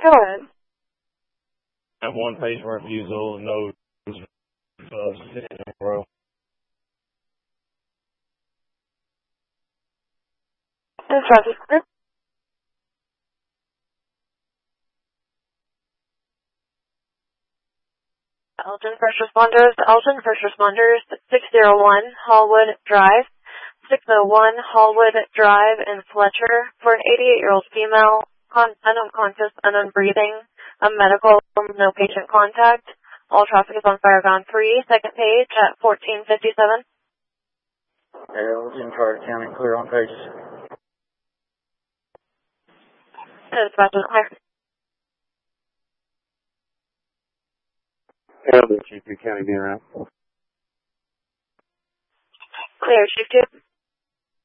Go ahead. I have one patient refusal and no sitting in a row. This is Roger. Elgin First Responders, 601 Hallwood Drive, 601 Hallwood Drive in Fletcher for an 88-year-old female, unconscious and unbreathing, a medical, no patient contact. All traffic is on Fireground 3, second page at 1457. Elgin, Carter County, clear on pages. Dispatch is clear. Elgin, Chief County, being around. Clear, Chief 2.